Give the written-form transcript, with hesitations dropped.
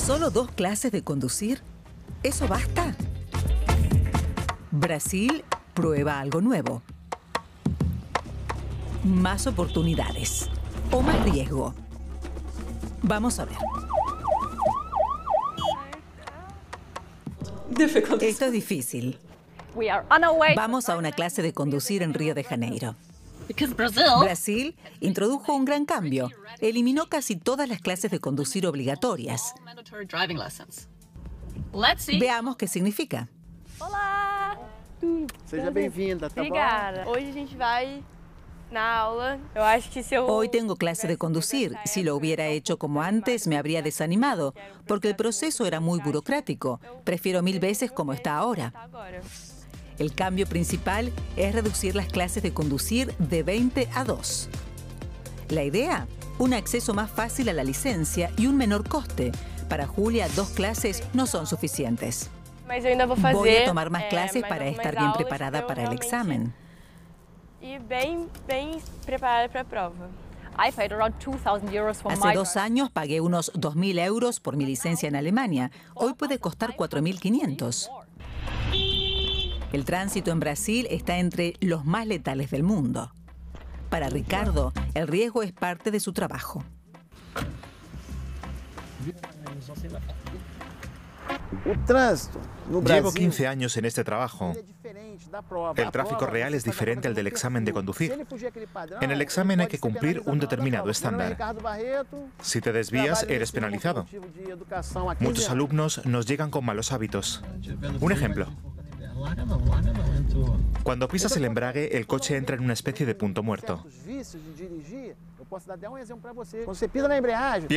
¿Solo 2 clases de conducir? ¿Eso basta? Brasil prueba algo nuevo. Más oportunidades o más riesgo. Vamos a ver. Esto es difícil. Vamos a una clase de conducir en Río de Janeiro. Brasil introdujo un gran cambio. Eliminó casi todas las clases de conducir obligatorias. Veamos qué significa. Olá! Seja bem-vinda, tá bom? Obrigada. Hoje a gente vai na aula. Eu acho que se eu... Hoy tengo clase de conducir. Si lo hubiera hecho como antes, me habría desanimado, porque el proceso era muy burocrático. Prefiero 1000 veces como está ahora. El cambio principal es reducir las clases de conducir de 20 a 2. La idea, un acceso más fácil a la licencia y un menor coste. Para Julia, 2 clases no son suficientes. Mas eu ainda vou fazer, Voy a tomar más clases mais para algumas estar bien aulas preparada pra eu para el realmente examen. ir bem preparada para a prova. I paid around 2,000 euros for Hace my 2 años pagué unos 2.000 euros por mi licencia en Alemania. Hoy puede costar 4.500. El tránsito en Brasil está entre los más letales del mundo. Para Ricardo, el riesgo es parte de su trabajo. Llevo 15 años en este trabajo. El tráfico real es diferente al del examen de conducir. En el examen hay que cumplir un determinado estándar. Si te desvías, eres penalizado. Muchos alumnos nos llegan con malos hábitos. Un ejemplo. Cuando pisas el embrague, el coche entra en una especie de punto muerto.